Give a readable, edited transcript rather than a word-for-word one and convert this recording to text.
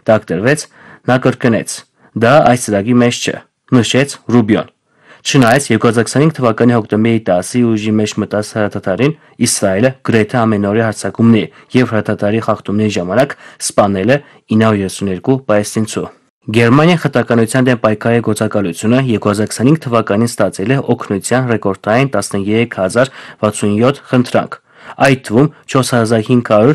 տակ դրվեց, նա կրկնեց. «Դա այս ծրագրի մեջ չէ», նշեց Ռուբիոն։ Չնայած 2025 թվականի հոկտեմբերի 10-ի ուժի մեջ մտած հրադադարին Իսրայելը գրեթե ամենօրյա հարձակումների և հրադադարի խախտումների ժամանակ սպանել է 932 պալեստինցու։ Գերմանիան խտրականության դեմ պայքարի գործակալությունը 2025 թվականին ստացել է օգնության ռեկորդային 13067 խնդրանք, այդ թվում 4500